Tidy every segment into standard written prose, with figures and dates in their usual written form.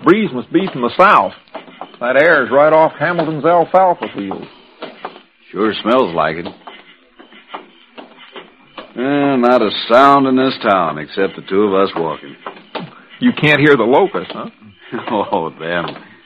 breeze must be from the south. That air's right off Hamilton's alfalfa field. Sure smells like it. Not a sound in this town except the two of us walking. You can't hear the locusts, huh? Oh, them.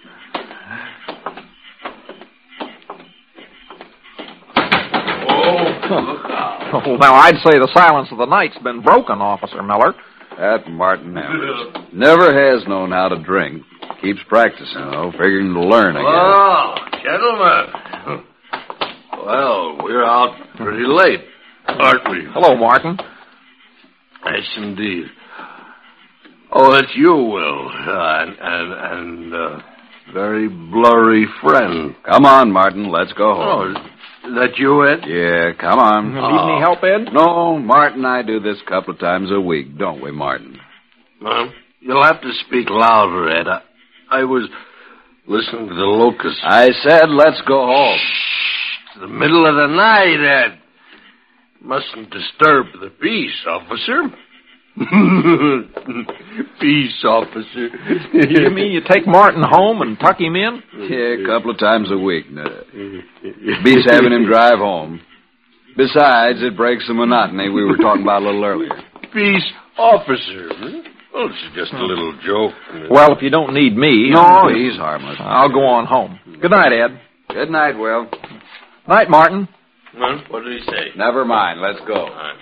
Oh, now I'd say the silence of the night's been broken, Officer Miller. That Martin Amherst never has known how to drink. Keeps practicing, though, figuring to learn again. Oh, gentlemen. Well, we're out pretty late, aren't we? Hello, Martin. Yes, indeed. Oh, it's you, Will, and very blurry friend. Come on, Martin, let's go home. Oh, is that you, Ed? Yeah, come on. Need any help, Ed? No, Martin and I do this a couple of times a week, don't we, Martin? Well, you'll have to speak louder, Ed. I was listening to the locusts. I said let's go home. Shh, it's the middle of the night, Ed. Mustn't disturb the peace, officer. Peace, officer. You mean you take Martin home and tuck him in? Yeah, a couple of times a week. Beats having him drive home. Besides, it breaks the monotony we were talking about a little earlier. Peace, officer. Well, it's just a little joke. Well, if you don't need me... No, he's harmless. I'll go on home. Good night, Ed. Good night, Will. Night, Martin. Well, what did he say? Never mind. Let's go. All right.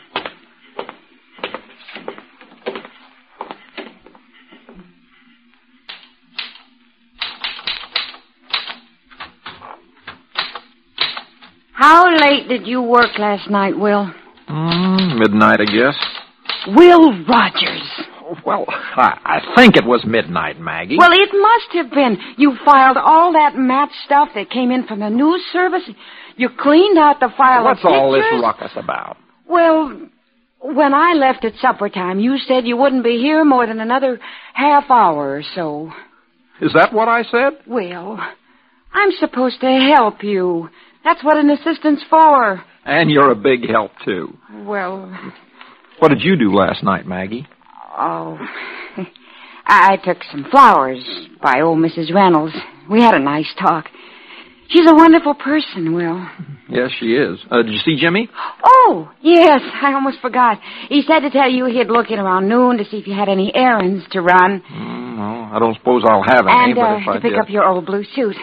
How late did you work last night, Will? Midnight, I guess. Will Rogers. Well, I think it was midnight, Maggie. Well, it must have been. You filed all that match stuff that came in from the news service. You cleaned out the file What's of pictures. all this ruckus about? Well, when I left at supper time, you said you wouldn't be here more than another half hour or so. Is that what I said? Well, I'm supposed to help you. That's what an assistant's for. And you're a big help, too. Well... What did you do last night, Maggie? Oh, I took some flowers by old Mrs. Reynolds. We had a nice talk. She's a wonderful person, Will. Yes, she is. Did you see Jimmy? Oh, yes, I almost forgot. He said to tell you he'd look in around noon to see if you had any errands to run. No, I don't suppose I'll have any, and but if I to pick did... up your old blue suit.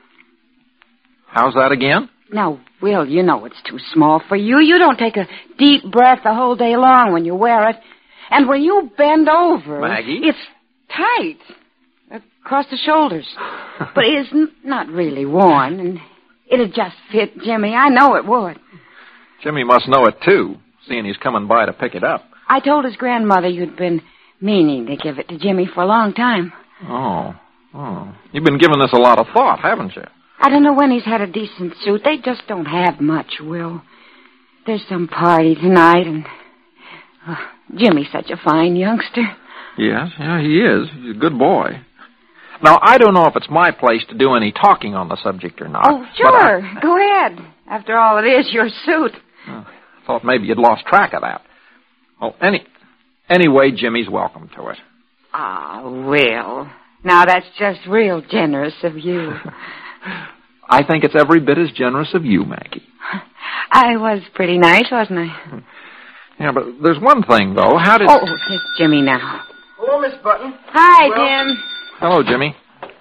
How's that again? Now, Will, you know it's too small for you. You don't take a deep breath the whole day long when you wear it. And when you bend over... Maggie? It's tight across the shoulders. But it's not really worn, and it'd just fit Jimmy. I know it would. Jimmy must know it, too, seeing he's coming by to pick it up. I told his grandmother you'd been meaning to give it to Jimmy for a long time. Oh. You've been giving this a lot of thought, haven't you? I don't know when he's had a decent suit. They just don't have much, Will. There's some party tonight, and Jimmy's such a fine youngster. Yes, yeah, he is. He's a good boy. Now, I don't know if it's my place to do any talking on the subject or not. Oh, sure. Go ahead. After all, it is your suit. I thought maybe you'd lost track of that. Well, anyway, Jimmy's welcome to it. Ah, Will. Now, that's just real generous of you. I think it's every bit as generous of you, Maggie. I was pretty nice, wasn't I? Yeah, but there's one thing, though. How did... Oh, it's Jimmy now. Hello, Miss Button. Hi, Well, Jim. Hello, Jimmy.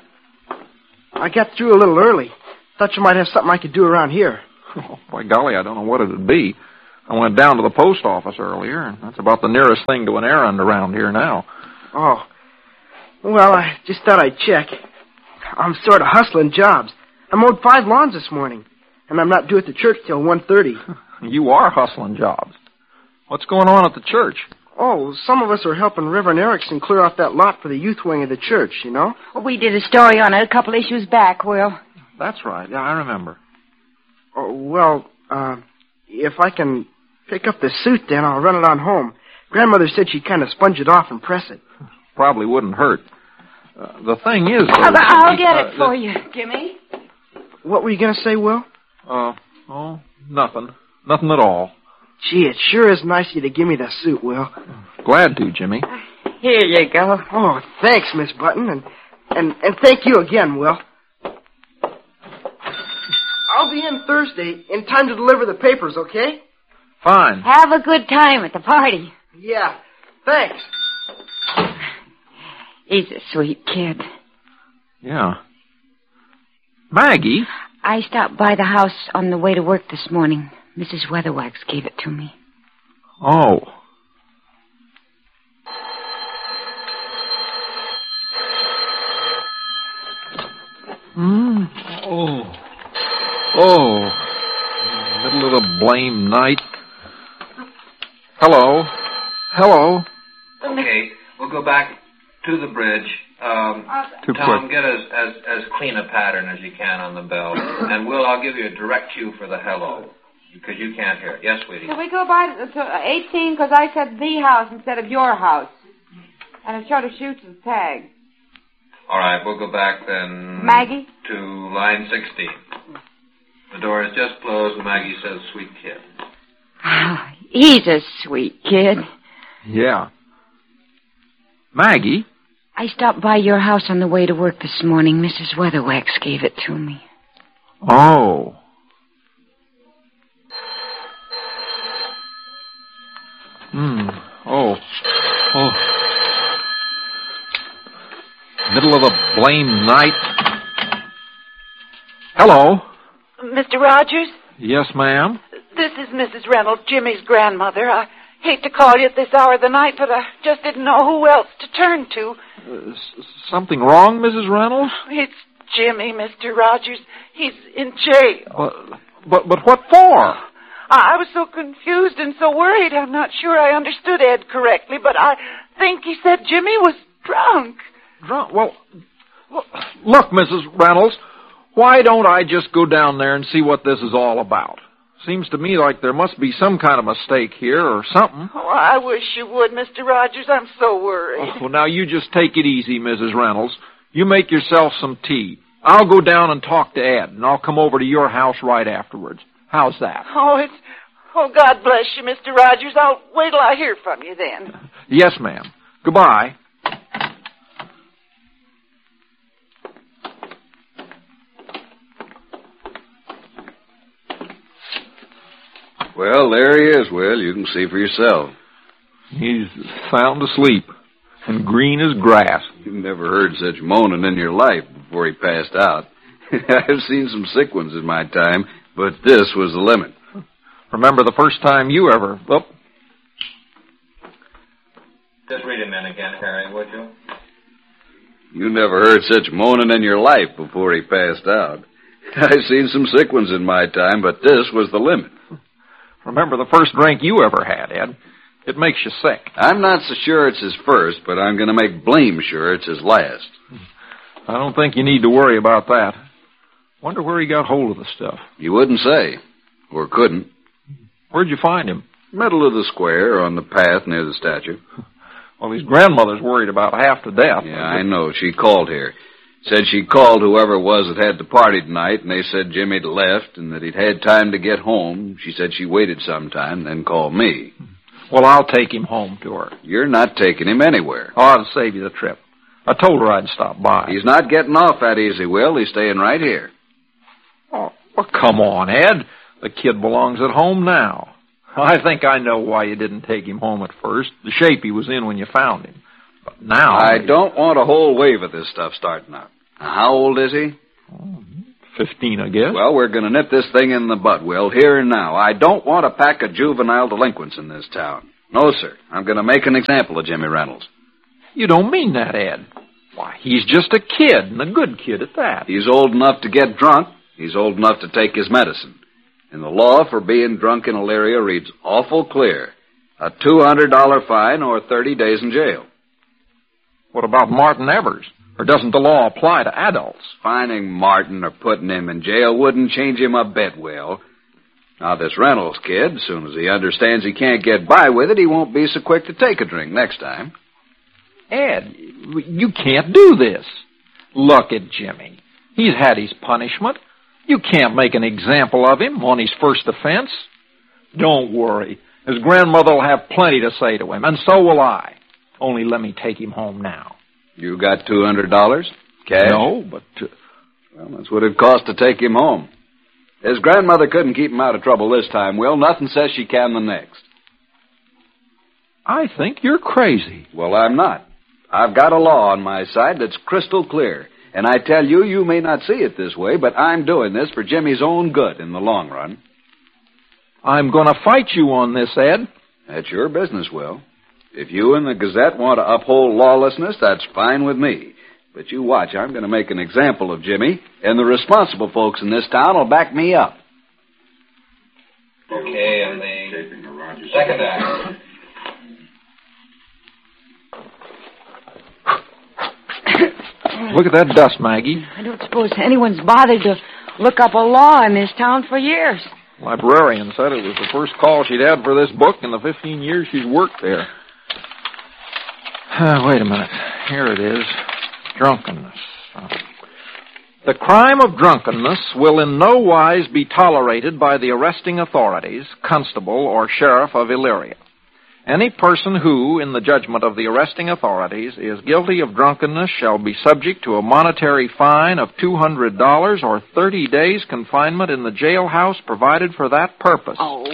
I got through a little early. Thought you might have something I could do around here. Oh, by golly, I don't know what it'd be. I went down to the post office earlier, and that's about the nearest thing to an errand around here now. Oh. Well, I just thought I'd check. I'm sort of hustling jobs. I mowed 5 lawns this morning, and I'm not due at the church till 1:30. You are hustling jobs. What's going on at the church? Oh, some of us are helping Reverend Erickson clear off that lot for the youth wing of the church, you know? Well, we did a story on it a couple issues back, Will. That's right. Yeah, I remember. Oh, well, if I can pick up the suit, then I'll run it on home. Grandmother said she'd kind of sponge it off and press it. Probably wouldn't hurt. The thing is... I'll get it for you, Jimmy. What were you going to say, Will? Nothing. Nothing at all. Gee, it sure is nice of you to give me that suit, Will. Glad to, Jimmy. Here you go. Oh, thanks, Miss Button, and And thank you again, Will. I'll be in Thursday in time to deliver the papers, okay? Fine. Have a good time at the party. Yeah, thanks. He's a sweet kid. Yeah. Maggie? I stopped by the house on the way to work this morning. Mrs. Weatherwax gave it to me. Oh. Oh. Oh. Middle of the blame night. Hello. Hello. Okay, we'll go back to the bridge. Too Tom, quick. get as clean a pattern as you can on the bell. And Will, I'll give you a direct cue for the hello, because you can't hear it. Yes, sweetie? Can we go by to 18, because I said the house instead of your house. And it showed a shoot to the tag. All right, we'll go back then... Maggie? To line 16. The door is just closed, and Maggie says, sweet kid. Oh, he's a sweet kid. Yeah. Maggie? I stopped by your house on the way to work this morning. Mrs. Weatherwax gave it to me. Oh. Oh. Oh. Middle of the blame night. Hello. Mr. Rogers? Yes, ma'am. This is Mrs. Reynolds, Jimmy's grandmother. I hate to call you at this hour of the night, but I just didn't know who else to turn to. Something wrong, Mrs. Reynolds? It's Jimmy, Mr. Rogers. He's in jail. But what for? I was so confused and so worried, I'm not sure I understood Ed correctly, but I think he said Jimmy was drunk. Drunk? Well, look, Mrs. Reynolds, why don't I just go down there and see what this is all about? Seems to me like there must be some kind of mistake here or something. Oh, I wish you would, Mr. Rogers. I'm so worried. Oh, well, now you just take it easy, Mrs. Reynolds. You make yourself some tea. I'll go down and talk to Ed, and I'll come over to your house right afterwards. How's that? Oh, God bless you, Mr. Rogers. I'll wait till I hear from you then. Yes, ma'am. Goodbye. Well, there he is, Will. You can see for yourself. He's sound asleep and green as grass. You've never heard such moaning in your life before he passed out. I've seen some sick ones in my time, but this was the limit. Remember the first time you ever... Oh. Just read him in again, Harry, would you? You never heard such moaning in your life before he passed out. I've seen some sick ones in my time, but this was the limit. Remember the first drink you ever had, Ed. It makes you sick. I'm not so sure it's his first, but I'm going to make blame sure it's his last. I don't think you need to worry about that. Wonder where he got hold of the stuff. You wouldn't say, or couldn't. Where'd you find him? Middle of the square, on the path near the statue. Well, his grandmother's worried about half to death. Yeah, I know. She called here. Said she called whoever it was that had the party tonight, and they said Jimmy'd left and that he'd had time to get home. She said she waited some time, then called me. Well, I'll take him home to her. You're not taking him anywhere. Oh, I'll save you the trip. I told her I'd stop by. He's not getting off that easy, Will. He's staying right here. Oh, well, come on, Ed. The kid belongs at home now. I think I know why you didn't take him home at first. The shape he was in when you found him. But now... I don't want a whole wave of this stuff starting up. How old is he? 15, I guess. Well, we're going to nip this thing in the bud, Will, here and now. I don't want a pack of juvenile delinquents in this town. No, sir. I'm going to make an example of Jimmy Reynolds. You don't mean that, Ed. Why, he's just a kid, and a good kid at that. He's old enough to get drunk. He's old enough to take his medicine. And the law for being drunk in Elyria reads awful clear. A $200 fine or 30 days in jail. What about Martin Evers? Or doesn't the law apply to adults? Fining Martin or putting him in jail wouldn't change him a bit, Will. Now, this Reynolds kid, as soon as he understands he can't get by with it, he won't be so quick to take a drink next time. Ed, you can't do this. Look at Jimmy. He's had his punishment. You can't make an example of him on his first offense. Don't worry. His grandmother will have plenty to say to him, and so will I. Only let me take him home now. You got $200? Cash? No, but... Well, that's what it cost to take him home. His grandmother couldn't keep him out of trouble this time, Will. Nothing says she can the next. I think you're crazy. Well, I'm not. I've got a law on my side that's crystal clear. And I tell you, you may not see it this way, but I'm doing this for Jimmy's own good in the long run. I'm going to fight you on this, Ed. That's your business, Will. If you and the Gazette want to uphold lawlessness, that's fine with me. But you watch, I'm going to make an example of Jimmy, and the responsible folks in this town will back me up. Okay, and the second act. Look at that dust, Maggie. I don't suppose anyone's bothered to look up a law in this town for years. Librarian said it was the first call she'd had for this book in the 15 years she's worked there. Wait a minute. Here it is. Drunkenness. The crime of drunkenness will in no wise be tolerated by the arresting authorities, constable, or sheriff of Elyria. Any person who, in the judgment of the arresting authorities, is guilty of drunkenness shall be subject to a monetary fine of $200 or 30 days confinement in the jailhouse provided for that purpose. Oh.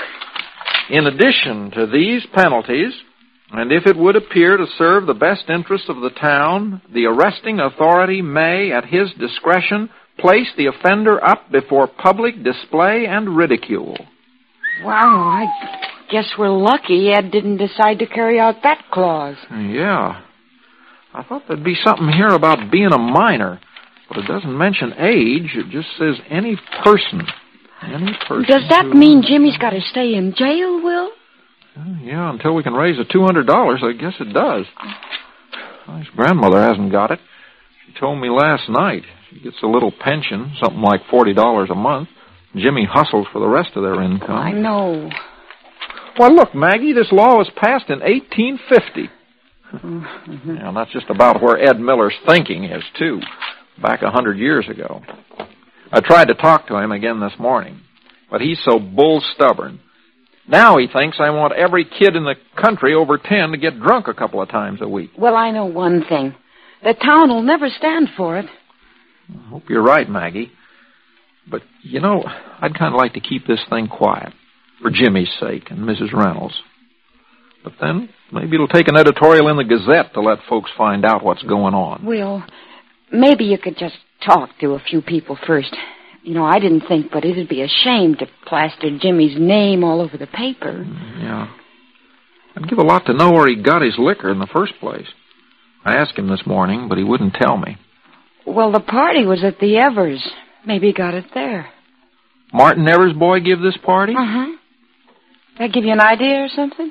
In addition to these penalties, and if it would appear to serve the best interests of the town, the arresting authority may, at his discretion, place the offender up before public display and ridicule. Wow, I guess we're lucky Ed didn't decide to carry out that clause. Yeah. I thought there'd be something here about being a minor, but it doesn't mention age. It just says any person. Any person. Does that mean Jimmy's got to stay in jail, Will? Yeah, until we can raise the $200, I guess it does. His grandmother hasn't got it. She told me last night. She gets a little pension, something like $40 a month. Jimmy hustles for the rest of their income. I know. Well, look, Maggie, this law was passed in 1850. Mm-hmm. Yeah, that's just about where Ed Miller's thinking is, too, back 100 years ago. I tried to talk to him again this morning, but he's so bull-stubborn. Now he thinks I want every kid in the country over 10 to get drunk a couple of times a week. Well, I know one thing. The town will never stand for it. I hope you're right, Maggie. But, you know, I'd kind of like to keep this thing quiet, for Jimmy's sake and Mrs. Reynolds. But then, maybe it'll take an editorial in the Gazette to let folks find out what's going on. Will, maybe you could just talk to a few people first. You know, I didn't think, but it'd be a shame to plaster Jimmy's name all over the paper. Yeah. I'd give a lot to know where he got his liquor in the first place. I asked him this morning, but he wouldn't tell me. Well, the party was at the Evers. Maybe he got it there. Martin Evers' boy give this party? Uh-huh. That give you an idea or something?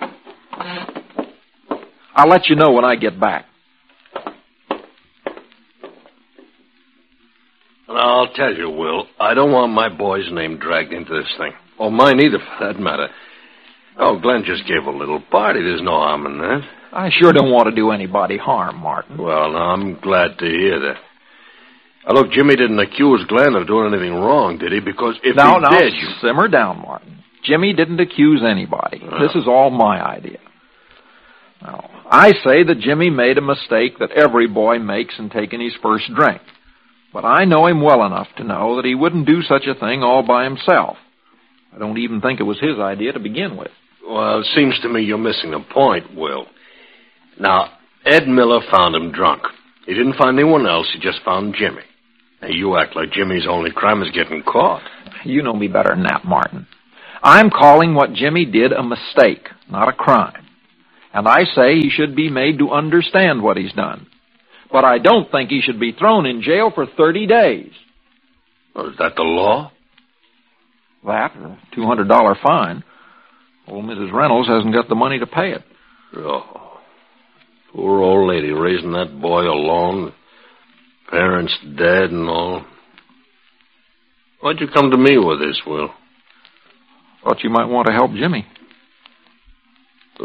I'll let you know when I get back. I'll tell you, Will, I don't want my boy's name dragged into this thing. Or mine either, for that matter. Oh, Glenn just gave a little party. There's no harm in that. I sure don't want to do anybody harm, Martin. Well, now, I'm glad to hear that. Now, look, Jimmy didn't accuse Glenn of doing anything wrong, did he? Because if he did... Simmer down, Martin. Jimmy didn't accuse anybody. This is all my idea. Now, I say that Jimmy made a mistake that every boy makes in taking his first drink. But I know him well enough to know that he wouldn't do such a thing all by himself. I don't even think it was his idea to begin with. Well, it seems to me you're missing the point, Will. Now, Ed Miller found him drunk. He didn't find anyone else. He just found Jimmy. Now, you act like Jimmy's only crime is getting caught. You know me better than that, Martin. I'm calling what Jimmy did a mistake, not a crime. And I say he should be made to understand what he's done. But I don't think he should be thrown in jail for 30 days. Oh, is that the law? That, or a $200 fine. Old Mrs. Reynolds hasn't got the money to pay it. Oh, poor old lady raising that boy alone. Parents dead and all. Why'd you come to me with this, Will? Thought you might want to help Jimmy. A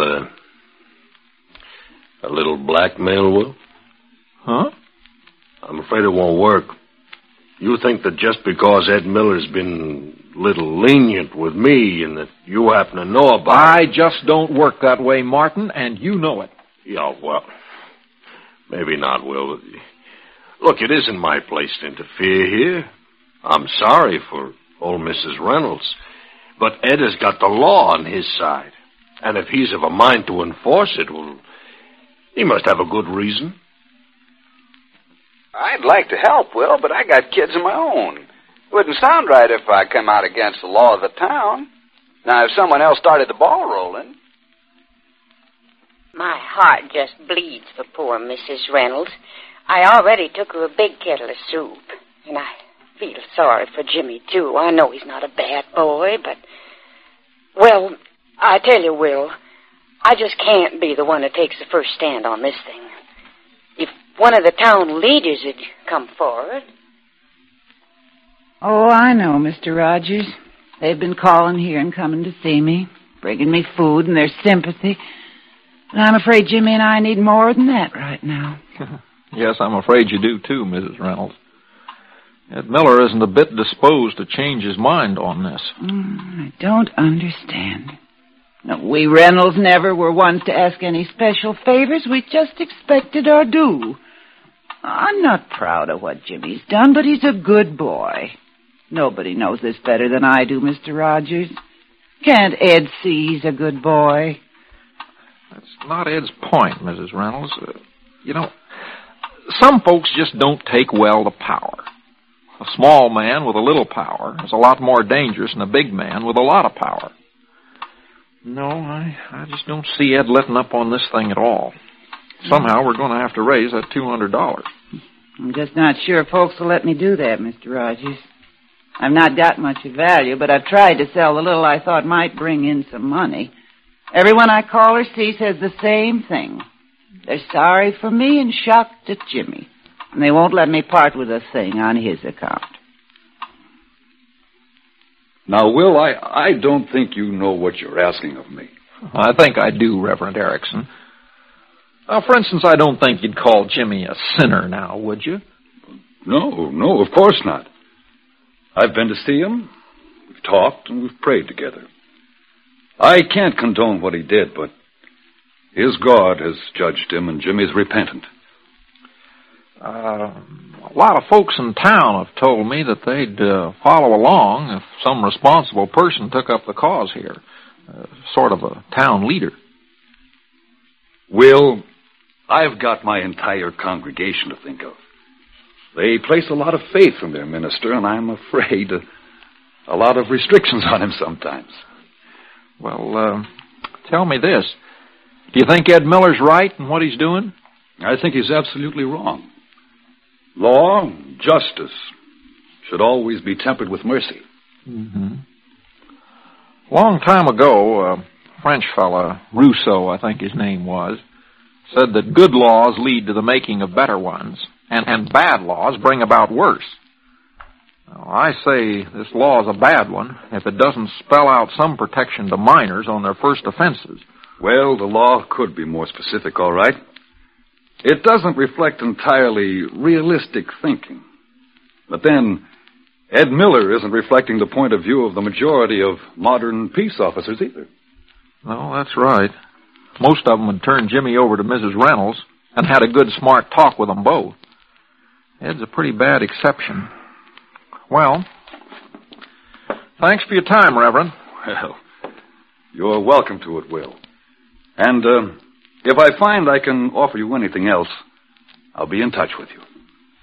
little blackmail, Will? Huh? I'm afraid it won't work. You think that just because Ed Miller's been a little lenient with me and that you happen to know about I it... just don't work that way, Martin, and you know it. Yeah, well, maybe not, Will. Look, it isn't my place to interfere here. I'm sorry for old Mrs. Reynolds, but Ed has got the law on his side. And if he's of a mind to enforce it, well, he must have a good reason. I'd like to help, Will, but I got kids of my own. It wouldn't sound right if I come out against the law of the town. Now, if someone else started the ball rolling... My heart just bleeds for poor Mrs. Reynolds. I already took her a big kettle of soup, and I feel sorry for Jimmy, too. I know he's not a bad boy, but... Well, I tell you, Will, I just can't be the one that takes the first stand on this thing. If one of the town leaders had come forward... Oh, I know, Mr. Rogers. They've been calling here and coming to see me, bringing me food and their sympathy. But I'm afraid Jimmy and I need more than that right now. Yes, I'm afraid you do, too, Mrs. Reynolds. Ed Miller isn't a bit disposed to change his mind on this. I don't understand. No, we Reynolds never were ones to ask any special favors. We just expected our due. I'm not proud of what Jimmy's done, but he's a good boy. Nobody knows this better than I do, Mr. Rogers. Can't Ed see he's a good boy? That's not Ed's point, Mrs. Reynolds. Some folks just don't take well to power. A small man with a little power is a lot more dangerous than a big man with a lot of power. No, I just don't see Ed letting up on this thing at all. Somehow we're going to have to raise that $200. I'm just not sure folks will let me do that, Mr. Rogers. I've not got much of value, but I've tried to sell the little I thought might bring in some money. Everyone I call or see says the same thing. They're sorry for me and shocked at Jimmy. And they won't let me part with a thing on his account. Now, Will, I don't think you know what you're asking of me. I think I do, Reverend Erickson. For instance, I don't think you'd call Jimmy a sinner now, would you? No, of course not. I've been to see him, we've talked, and we've prayed together. I can't condone what he did, but his God has judged him, and Jimmy's repentant. A lot of folks in town have told me that they'd follow along if some responsible person took up the cause here, sort of a town leader. Will, I've got my entire congregation to think of. They place a lot of faith in their minister, and I'm afraid a lot of restrictions on him sometimes. Well, tell me this. Do you think Ed Miller's right in what he's doing? I think he's absolutely wrong. Law, justice, should always be tempered with mercy. Mm-hmm. Long time ago, a French fella, Rousseau, I think his name was, said that good laws lead to the making of better ones, and bad laws bring about worse. Now, I say this law is a bad one if it doesn't spell out some protection to minors on their first offenses. Well, the law could be more specific, all right. It doesn't reflect entirely realistic thinking. But then, Ed Miller isn't reflecting the point of view of the majority of modern peace officers either. No, that's right. Most of them would turn Jimmy over to Mrs. Reynolds and had a good, smart talk with them both. Ed's a pretty bad exception. Well, thanks for your time, Reverend. Well, you're welcome to it, Will. And if I find I can offer you anything else, I'll be in touch with you.